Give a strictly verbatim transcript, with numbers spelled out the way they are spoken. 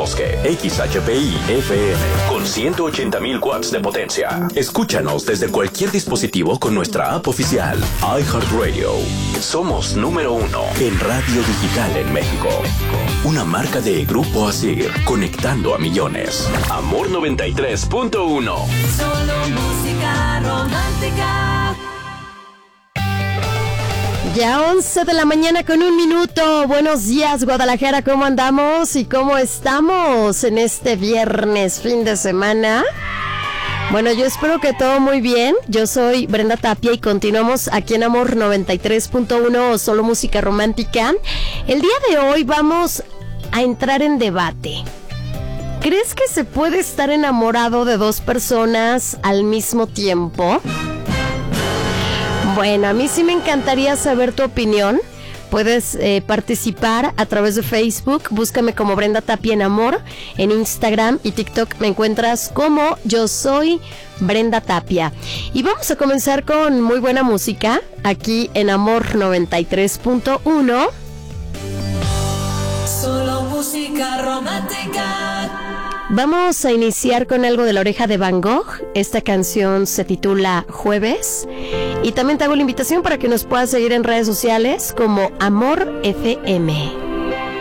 Bosque. X H P I F M con ciento ochenta mil watts de potencia. Escúchanos desde cualquier dispositivo con nuestra app oficial iHeartRadio. Somos número uno en radio digital en México. Una marca de Grupo Asir, conectando a millones. Amor noventa y tres punto uno. Solo música romántica. Ya once de la mañana con un minuto. Buenos días, Guadalajara, ¿cómo andamos y cómo estamos en este viernes, fin de semana? Bueno, yo espero que todo muy bien. Yo soy Brenda Tapia y continuamos aquí en Amor noventa y tres punto uno, Solo Música Romántica. El día de hoy vamos a entrar en debate. ¿Crees que se puede estar enamorado de dos personas al mismo tiempo? Bueno, a mí sí me encantaría saber tu opinión. Puedes eh, participar a través de Facebook. Búscame como Brenda Tapia en Amor. En Instagram y TikTok me encuentras como Yo Soy Brenda Tapia. Y vamos a comenzar con muy buena música aquí en Amor noventa y tres punto uno. Solo música romántica. Vamos a iniciar con algo de La Oreja de Van Gogh. Esta canción se titula Jueves. Y también te hago la invitación para que nos puedas seguir en redes sociales como Amor F M.